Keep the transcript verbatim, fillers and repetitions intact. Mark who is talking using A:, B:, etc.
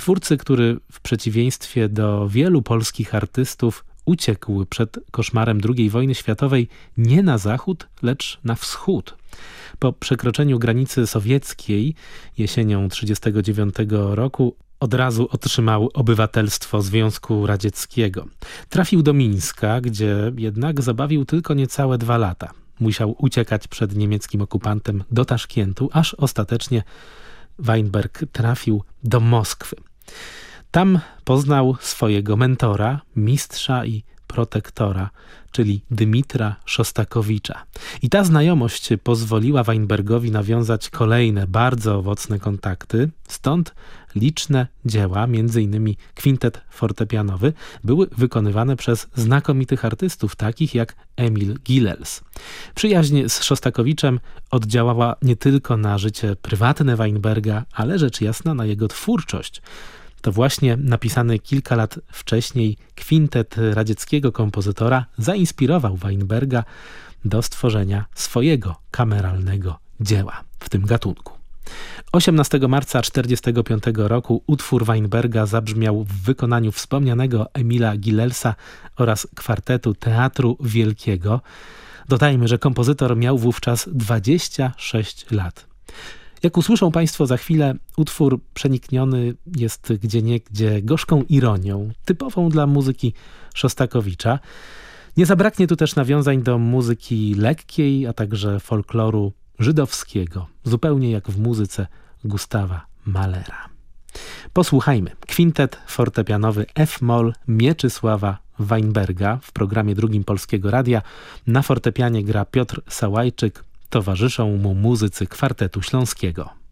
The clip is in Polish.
A: twórcy, który w przeciwieństwie do wielu polskich artystów uciekł przed koszmarem drugiej wojny światowej nie na zachód, lecz na wschód. Po przekroczeniu granicy sowieckiej jesienią tysiąc dziewięćset trzydziestego dziewiątego roku od razu otrzymał obywatelstwo Związku Radzieckiego. Trafił do Mińska, gdzie jednak zabawił tylko niecałe dwa lata. Musiał uciekać przed niemieckim okupantem do Taszkentu, aż ostatecznie Weinberg trafił do Moskwy. Tam poznał swojego mentora, mistrza i protektora, czyli Dymitra Szostakowicza. I ta znajomość pozwoliła Weinbergowi nawiązać kolejne bardzo owocne kontakty, stąd liczne dzieła, między innymi kwintet fortepianowy, były wykonywane przez znakomitych artystów, takich jak Emil Gilels. Przyjaźń z Szostakowiczem oddziałała nie tylko na życie prywatne Weinberga, ale rzecz jasna na jego twórczość. To właśnie napisany kilka lat wcześniej kwintet radzieckiego kompozytora zainspirował Weinberga do stworzenia swojego kameralnego dzieła w tym gatunku. osiemnastego marca tysiąc dziewięćset czterdziestego piątego roku utwór Weinberga zabrzmiał w wykonaniu wspomnianego Emila Gilelsa oraz kwartetu Teatru Wielkiego. Dodajmy, że kompozytor miał wówczas dwadzieścia sześć lat. Jak usłyszą Państwo za chwilę, utwór przenikniony jest gdzieniegdzie gorzką ironią, typową dla muzyki Szostakowicza. Nie zabraknie tu też nawiązań do muzyki lekkiej, a także folkloru żydowskiego, zupełnie jak w muzyce Gustawa Mahlera. Posłuchajmy. Kwintet fortepianowy F-moll Mieczysława Weinberga w programie Drugim Polskiego Radia. Na fortepianie gra Piotr Sałajczyk, towarzyszą mu muzycy Kwartetu Śląskiego.